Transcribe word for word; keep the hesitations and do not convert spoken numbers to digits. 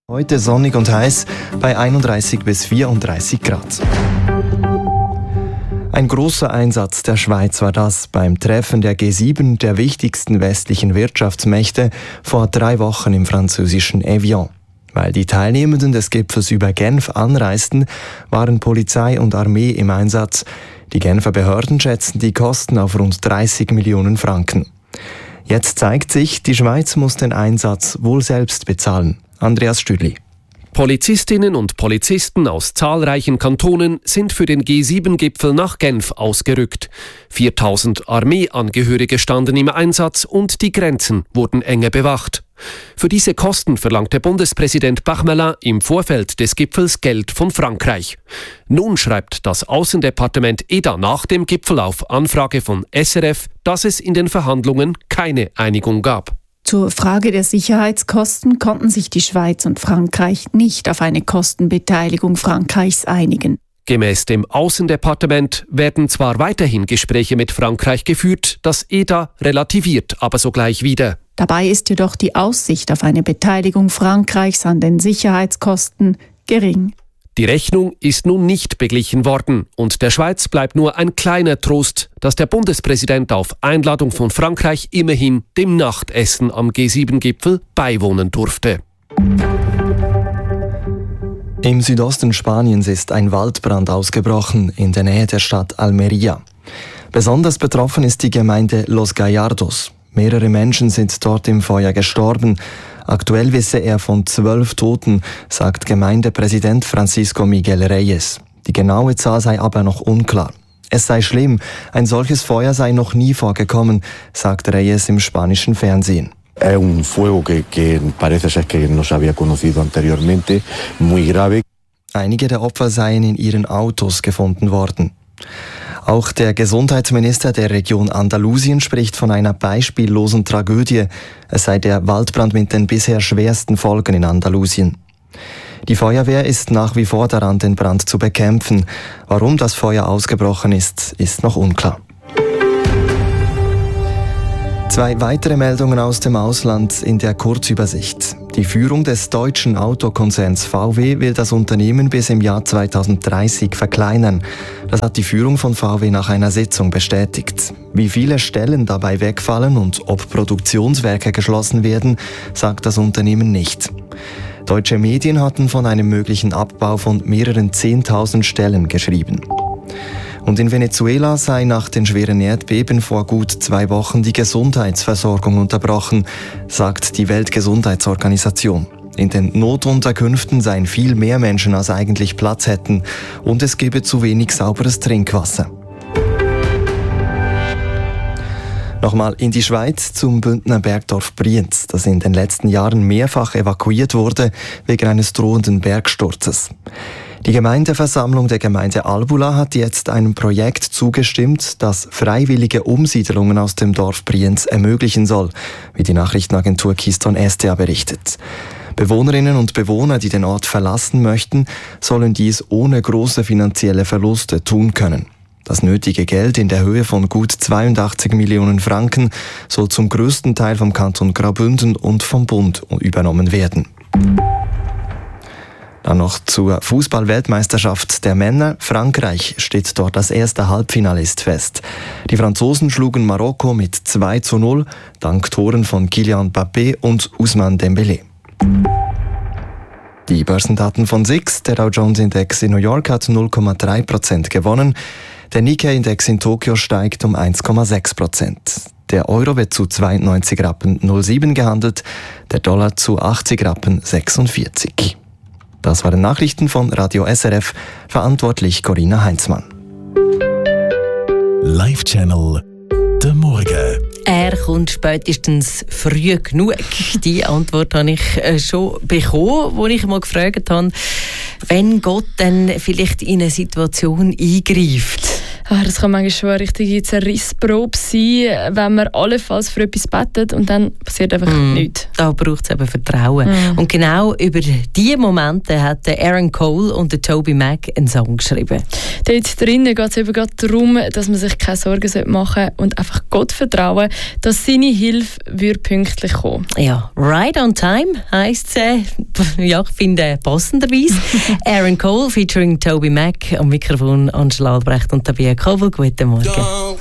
Heute sonnig und heiß bei einunddreißig bis vierunddreißig Grad. Ein großer Einsatz der Schweiz war das beim Treffen der G sieben, der wichtigsten westlichen Wirtschaftsmächte, vor drei Wochen im französischen Evian. Weil die Teilnehmenden des Gipfels über Genf anreisten, waren Polizei und Armee im Einsatz. Die Genfer Behörden schätzen die Kosten auf rund dreißig Millionen Franken. Jetzt zeigt sich, die Schweiz muss den Einsatz wohl selbst bezahlen. Andreas Stüdli. Polizistinnen und Polizisten aus zahlreichen Kantonen sind für den G sieben Gipfel nach Genf ausgerückt. viertausend Armeeangehörige standen im Einsatz und die Grenzen wurden enge bewacht. Für diese Kosten verlangte Bundespräsident Bachmelin im Vorfeld des Gipfels Geld von Frankreich. Nun schreibt das Außendepartement E D A nach dem Gipfel auf Anfrage von S R F, dass es in den Verhandlungen keine Einigung gab. Zur Frage der Sicherheitskosten konnten sich die Schweiz und Frankreich nicht auf eine Kostenbeteiligung Frankreichs einigen. Gemäß dem Außendepartement werden zwar weiterhin Gespräche mit Frankreich geführt, das E D A relativiert aber sogleich wieder. Dabei ist jedoch die Aussicht auf eine Beteiligung Frankreichs an den Sicherheitskosten gering. Die Rechnung ist nun nicht beglichen worden und der Schweiz bleibt nur ein kleiner Trost, dass der Bundespräsident auf Einladung von Frankreich immerhin dem Nachtessen am G sieben Gipfel beiwohnen durfte. Im Südosten Spaniens ist ein Waldbrand ausgebrochen in der Nähe der Stadt Almería. Besonders betroffen ist die Gemeinde Los Gallardos. Mehrere Menschen sind dort im Feuer gestorben. Aktuell wisse er von zwölf Toten, sagt Gemeindepräsident Francisco Miguel Reyes. Die genaue Zahl sei aber noch unklar. Es sei schlimm, ein solches Feuer sei noch nie vorgekommen, sagt Reyes im spanischen Fernsehen. Es un fuego que, que parece ser que no se había conocido anteriormente, muy grave. Einige der Opfer seien in ihren Autos gefunden worden. Auch der Gesundheitsminister der Region Andalusien spricht von einer beispiellosen Tragödie. Es sei der Waldbrand mit den bisher schwersten Folgen in Andalusien. Die Feuerwehr ist nach wie vor daran, den Brand zu bekämpfen. Warum das Feuer ausgebrochen ist, ist noch unklar. Zwei weitere Meldungen aus dem Ausland in der Kurzübersicht. Die Führung des deutschen Autokonzerns V W will das Unternehmen bis im Jahr zweitausenddreißig verkleinern. Das hat die Führung von V W nach einer Sitzung bestätigt. Wie viele Stellen dabei wegfallen und ob Produktionswerke geschlossen werden, sagt das Unternehmen nicht. Deutsche Medien hatten von einem möglichen Abbau von mehreren zehntausend Stellen geschrieben. Und in Venezuela sei nach den schweren Erdbeben vor gut zwei Wochen die Gesundheitsversorgung unterbrochen, sagt die Weltgesundheitsorganisation. In den Notunterkünften seien viel mehr Menschen, als eigentlich Platz hätten, und es gebe zu wenig sauberes Trinkwasser. Nochmal in die Schweiz zum Bündner Bergdorf Brienz, das in den letzten Jahren mehrfach evakuiert wurde wegen eines drohenden Bergsturzes. Die Gemeindeversammlung der Gemeinde Albula hat jetzt einem Projekt zugestimmt, das freiwillige Umsiedlungen aus dem Dorf Brienz ermöglichen soll, wie die Nachrichtenagentur Keystone S T A berichtet. Bewohnerinnen und Bewohner, die den Ort verlassen möchten, sollen dies ohne große finanzielle Verluste tun können. Das nötige Geld in der Höhe von gut zweiundachtzig Millionen Franken soll zum größten Teil vom Kanton Graubünden und vom Bund übernommen werden. Dann noch zur Fußball-Weltmeisterschaft der Männer. Frankreich steht dort als erster Halbfinalist fest. Die Franzosen schlugen Marokko mit zwei zu null, dank Toren von Kylian Mbappé und Ousmane Dembélé. Die Börsendaten von S I X. Der Dow Jones Index in New York hat null Komma drei Prozent gewonnen. Der Nikkei-Index in Tokio steigt um eins Komma sechs Prozent. Der Euro wird zu zweiundneunzig Rappen null sieben gehandelt, der Dollar zu achtzig Rappen sechsundvierzig. Das waren Nachrichten von Radio S R F, verantwortlich Corinna Heinzmann. Live-Channel der Morgen. Er kommt spätestens früh genug. Die Antwort habe ich schon bekommen, als ich mal gefragt habe, wenn Gott dann vielleicht in eine Situation eingreift. Ah, das kann manchmal schon eine richtige Zerrissprobe sein, wenn man allenfalls für etwas betet und dann passiert einfach mm, nichts. Da braucht es eben Vertrauen. Mm. Und genau über diese Momente hat Aaron Cole und der Toby Mac einen Song geschrieben. Dort drinnen geht es eben gerade darum, dass man sich keine Sorgen machen sollte und einfach Gott vertrauen, dass seine Hilfe wird pünktlich kommen. Ja, Right on Time heisst es. Äh, ja, ich finde passenderweise. Aaron Cole featuring Toby Mac am Mikrofon, Angela Albrecht und Tabia Kovel. Guten Morgen.